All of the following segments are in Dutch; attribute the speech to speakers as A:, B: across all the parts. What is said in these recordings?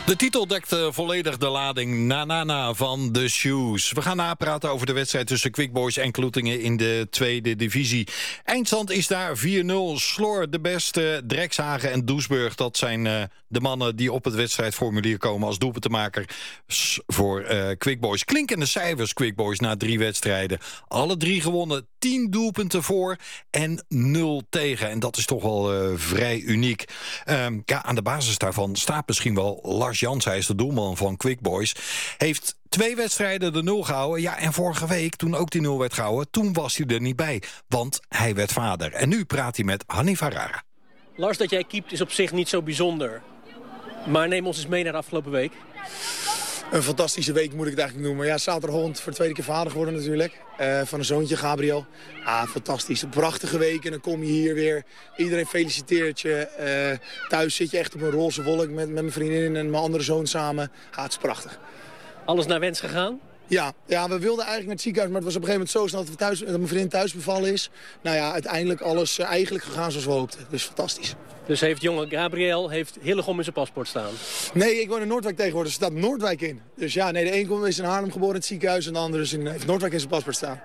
A: De titel dekt volledig de lading na van de Shoes. We gaan napraten over de wedstrijd tussen Quick Boys en Kloetingen in de tweede divisie. Eindstand is daar 4-0. Sloor, De Beste, Drekshagen en Doesburg. Dat zijn de mannen die op het wedstrijdformulier komen als doelpuntenmaker voor Quick Boys. Klinkende cijfers Quick Boys na 3 wedstrijden. Alle 3 gewonnen, 10 doelpunten voor en 0 tegen. En dat is toch wel vrij uniek. Aan de basis daarvan staat misschien wel Lars Jans, hij is de doelman van Quick Boys, heeft 2 wedstrijden de 0 gehouden. Ja, en vorige week, toen ook die 0 werd gehouden, toen was hij er niet bij. Want hij werd vader. En nu praat hij met Hanni Farara.
B: Lars, dat jij keept is op zich niet zo bijzonder. Maar neem ons eens mee naar de afgelopen week.
C: Een fantastische week moet ik het eigenlijk noemen. Ja, zaterdagavond voor de tweede keer vader geworden natuurlijk. Van een zoontje, Gabriel. Fantastisch. Een prachtige week. En dan kom je hier weer. Iedereen feliciteert je. Thuis zit je echt op een roze wolk met mijn vriendin en mijn andere zoon samen. Het is prachtig.
B: Alles naar wens gegaan?
C: Ja, we wilden eigenlijk naar het ziekenhuis, maar het was op een gegeven moment zo snel dat mijn vriendin thuis bevallen is. Nou ja, uiteindelijk alles eigenlijk gegaan zoals we hoopten. Dus fantastisch.
B: Dus heeft jonge Gabriel Hillegom in zijn paspoort staan?
C: Nee, ik woon in Noordwijk tegenwoordig. Er staat Noordwijk in. Dus ja, de een is in Haarlem geboren in het ziekenhuis en de andere heeft Noordwijk in zijn paspoort staan.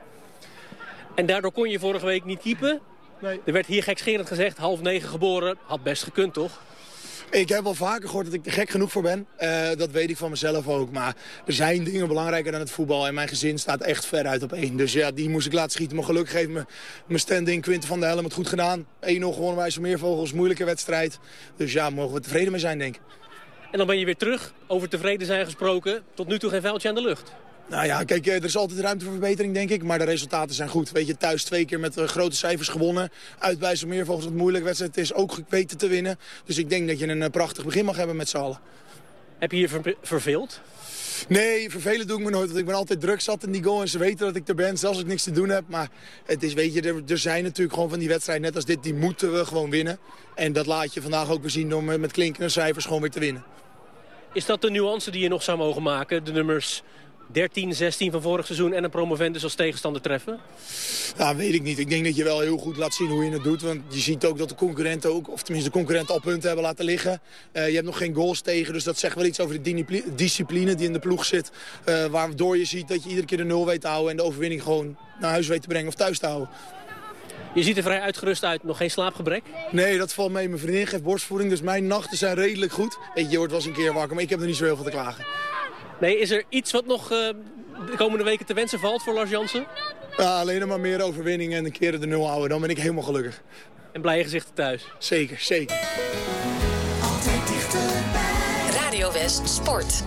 B: En daardoor kon je vorige week niet keepen?
C: Nee.
B: Er werd hier gekscherend gezegd, 8:30 geboren. Had best gekund, toch?
C: Ik heb wel vaker gehoord dat ik er gek genoeg voor ben. Dat weet ik van mezelf ook. Maar er zijn dingen belangrijker dan het voetbal. En mijn gezin staat echt ver uit op 1. Dus ja, die moest ik laten schieten. Maar gelukkig heeft mijn stand-in Quinten van der Helm het goed gedaan. 1-0 gewonnen bij IJsselmeervogels. Moeilijke wedstrijd. Dus ja, mogen we tevreden mee zijn, denk ik.
B: En dan ben je weer terug. Over tevreden zijn gesproken. Tot nu toe geen vuiltje aan de lucht.
C: Nou ja, kijk, er is altijd ruimte voor verbetering, denk ik. Maar de resultaten zijn goed. Weet je, thuis 2 keer met grote cijfers gewonnen. Uit bij IJsselmeervogels, wat een moeilijke wedstrijd is, ook weten te winnen. Dus ik denk dat je een prachtig begin mag hebben met z'n allen.
B: Heb je hier verveeld?
C: Nee, vervelen doe ik me nooit. Want ik ben altijd druk zat in die goal en ze weten dat ik er ben. Zelfs als ik niks te doen heb. Maar het is, weet je, er zijn natuurlijk gewoon van die wedstrijden, net als dit, die moeten we gewoon winnen. En dat laat je vandaag ook weer zien door met klinkende cijfers gewoon weer te winnen.
B: Is dat de nuance die je nog zou mogen maken? De nummers 13, 16 van vorig seizoen en een promovendus als tegenstander treffen?
C: Ja, weet ik niet. Ik denk dat je wel heel goed laat zien hoe je het doet. Want je ziet ook dat de concurrenten ook, of tenminste de concurrenten al punten hebben laten liggen. Je hebt nog geen goals tegen, dus dat zegt wel iets over de discipline die in de ploeg zit. Waardoor je ziet dat je iedere keer de 0 weet te houden en de overwinning gewoon naar huis weet te brengen of thuis te houden.
B: Je ziet er vrij uitgerust uit. Nog geen slaapgebrek?
C: Nee, dat valt mee. Mijn vriendin geeft borstvoeding, dus mijn nachten zijn redelijk goed. Je wordt wel eens een keer wakker, maar ik heb er niet zo heel veel te klagen.
B: Nee, is er iets wat nog de komende weken te wensen valt voor Lars Jansen?
C: Ja, alleen nog maar meer overwinningen en een keer de 0 houden. Dan ben ik helemaal gelukkig.
B: En blije gezichten thuis?
C: Zeker, zeker.
D: Altijd dichterbij. Radio West Sport.